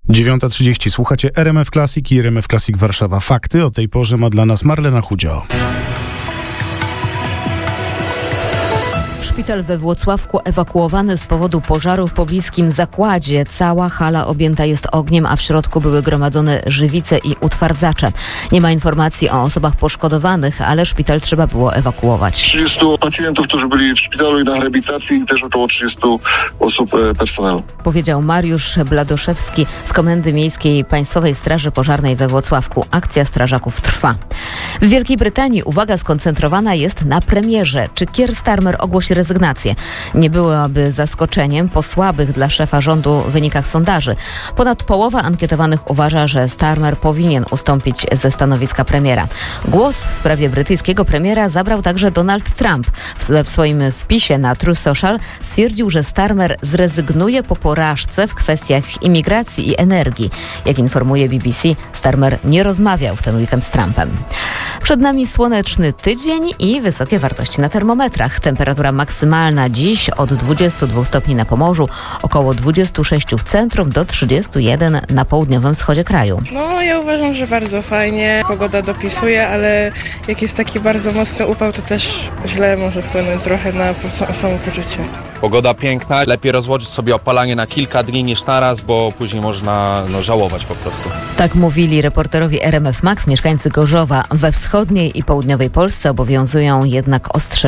9:30. Słuchacie RMF Classic i RMF Classic Warszawa. Fakty o tej porze ma dla nas Marlena Chudzio. Szpital we Włocławku ewakuowany z powodu pożaru w pobliskim zakładzie. Cała hala objęta jest ogniem, a w środku były gromadzone żywice i utwardzacze. Nie ma informacji o osobach poszkodowanych, ale szpital trzeba było ewakuować. 30 pacjentów, którzy byli w szpitalu i na rehabilitacji, i też około 30 osób personelu. Powiedział Mariusz Bladoszewski z Komendy Miejskiej Państwowej Straży Pożarnej we Włocławku. Akcja strażaków trwa. W Wielkiej Brytanii uwaga skoncentrowana jest na premierze. Czy Keir Starmer ogłosi rezygnację? Nie byłoby zaskoczeniem po słabych dla szefa rządu wynikach sondaży. Ponad połowa ankietowanych uważa, że Starmer powinien ustąpić ze stanowiska premiera. Głos w sprawie brytyjskiego premiera zabrał także Donald Trump. W swoim wpisie na True Social stwierdził, że Starmer zrezygnuje po porażce w kwestiach imigracji i energii. Jak informuje BBC, Starmer nie rozmawiał w ten weekend z Trumpem. Przed nami słoneczny tydzień i wysokie wartości na termometrach. Temperatura maksymalna dziś od 22 stopni na Pomorzu, około 26 w centrum do 31 na południowym wschodzie kraju. No, ja uważam, że bardzo fajnie. Pogoda dopisuje, ale jak jest taki bardzo mocny upał, to też źle może wpłynąć trochę na samopoczucie. Pogoda piękna, lepiej rozłożyć sobie opalanie na kilka dni niż naraz, bo później można żałować po prostu. Tak mówili reporterowi RMF Max mieszkańcy Gorzowa. We wschodniej i południowej Polsce obowiązują jednak ostrzeżenia